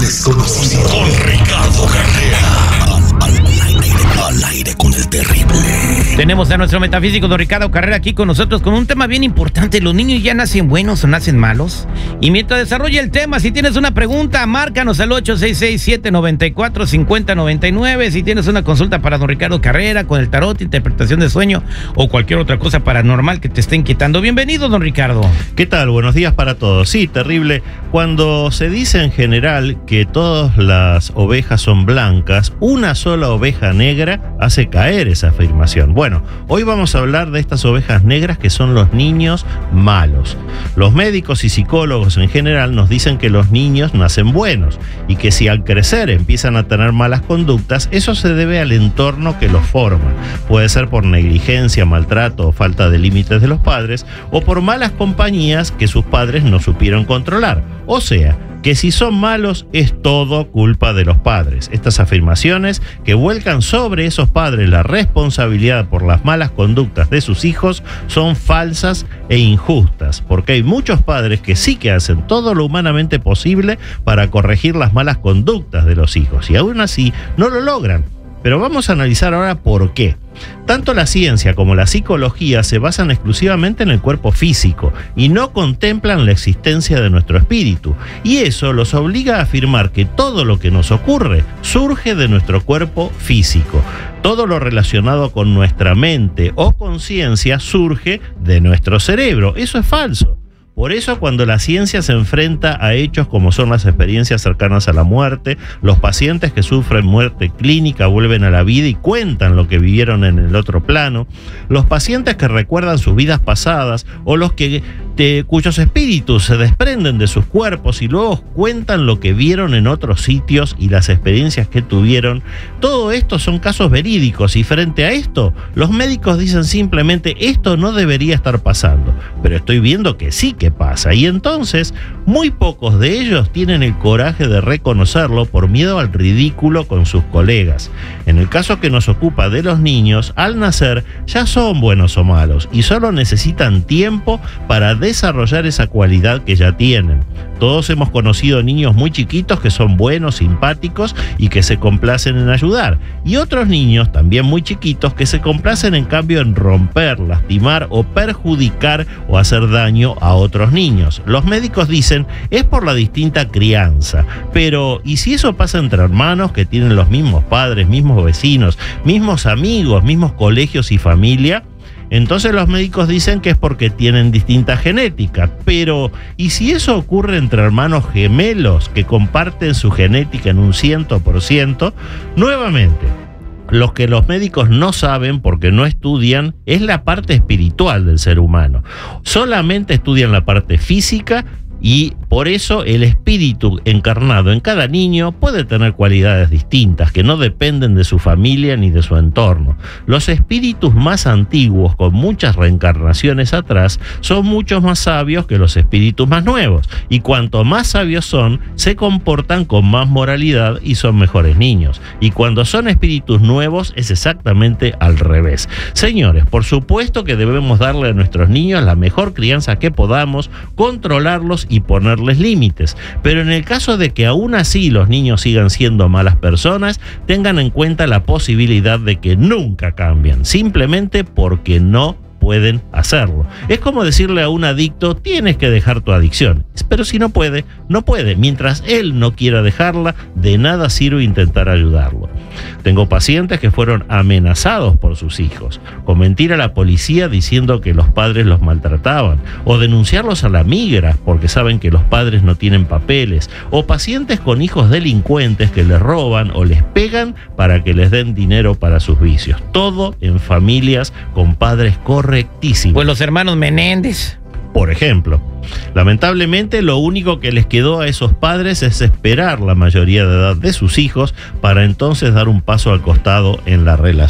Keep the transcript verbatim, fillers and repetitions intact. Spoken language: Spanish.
desconocido. Con Ricardo Carrera. Al, al, al, aire, al aire con el terrible. Tenemos a nuestro metafísico don Ricardo Carrera aquí con nosotros con un tema bien importante. ¿Los niños ya nacen buenos o nacen malos? Y mientras desarrolla el tema, si tienes una pregunta, márcanos al ocho seis seis, siete nueve cuatro, cinco cero nueve nueve. Si tienes una consulta para don Ricardo Carrera con el tarot, interpretación de sueño o cualquier otra cosa paranormal que te esté inquietando. Bienvenido, don Ricardo. ¿Qué tal? Buenos días para todos. Sí, terrible. Cuando se dice en general que todas las ovejas son blancas, una sola oveja negra hace caer esa afirmación. Bueno, hoy vamos a hablar de estas ovejas negras que son los niños malos. Los médicos y psicólogos en general nos dicen que los niños nacen buenos y que si al crecer empiezan a tener malas conductas, eso se debe al entorno que los forma. Puede ser por negligencia, maltrato o falta de límites de los padres, o por malas compañías que sus padres no supieron controlar. O sea, que si son malos es todo culpa de los padres. Estas afirmaciones que vuelcan sobre esos padres la responsabilidad por las malas conductas de sus hijos son falsas e injustas, porque hay muchos padres que sí que hacen todo lo humanamente posible para corregir las malas conductas de los hijos y aún así no lo logran. Pero vamos a analizar ahora por qué. Tanto la ciencia como la psicología se basan exclusivamente en el cuerpo físico y no contemplan la existencia de nuestro espíritu. Y eso los obliga a afirmar que todo lo que nos ocurre surge de nuestro cuerpo físico. Todo lo relacionado con nuestra mente o conciencia surge de nuestro cerebro. Eso es falso. Por eso, cuando la ciencia se enfrenta a hechos como son las experiencias cercanas a la muerte, los pacientes que sufren muerte clínica vuelven a la vida y cuentan lo que vivieron en el otro plano, los pacientes que recuerdan sus vidas pasadas o los que, de, cuyos espíritus se desprenden de sus cuerpos y luego cuentan lo que vieron en otros sitios y las experiencias que tuvieron, todo esto son casos verídicos y frente a esto, los médicos dicen simplemente esto no debería estar pasando, pero estoy viendo que sí que pasa, y entonces muy pocos de ellos tienen el coraje de reconocerlo por miedo al ridículo con sus colegas. En el caso que nos ocupa de los niños, al nacer ya son buenos o malos y solo necesitan tiempo para desarrollar esa cualidad que ya tienen. Todos hemos conocido niños muy chiquitos que son buenos, simpáticos y que se complacen en ayudar, y otros niños también muy chiquitos que se complacen en cambio en romper, lastimar o perjudicar o hacer daño a otros otros niños. Los médicos dicen es por la distinta crianza, pero ¿y si eso pasa entre hermanos que tienen los mismos padres, mismos vecinos, mismos amigos, mismos colegios y familia? Entonces los médicos dicen que es porque tienen distinta genética, pero ¿y si eso ocurre entre hermanos gemelos que comparten su genética en un ciento por ciento? Nuevamente, lo que los médicos no saben porque no estudian es la parte espiritual del ser humano. Solamente estudian la parte física y por eso el espíritu encarnado en cada niño puede tener cualidades distintas que no dependen de su familia ni de su entorno. Los espíritus más antiguos, con muchas reencarnaciones atrás, son mucho más sabios que los espíritus más nuevos, y cuanto más sabios son, se comportan con más moralidad y son mejores niños. Y cuando son espíritus nuevos es exactamente al revés. Señores, por supuesto que debemos darle a nuestros niños la mejor crianza que podamos, controlarlos y ponerles límites, pero en el caso de que aún así los niños sigan siendo malas personas, tengan en cuenta la posibilidad de que nunca cambien, simplemente porque no pueden hacerlo. Es como decirle a un adicto, tienes que dejar tu adicción, pero si no puede, no puede. Mientras él no quiera dejarla, de nada sirve intentar ayudarlo. Tengo pacientes que fueron amenazados por sus hijos, con mentir a la policía diciendo que los padres los maltrataban, o denunciarlos a la migra porque saben que los padres no tienen papeles, o pacientes con hijos delincuentes que les roban o les pegan para que les den dinero para sus vicios. Todo en familias con padres correctísimos. Pues los hermanos Menéndez, por ejemplo. Lamentablemente, lo único que les quedó a esos padres es esperar la mayoría de edad de sus hijos para entonces dar un paso al costado en la relación.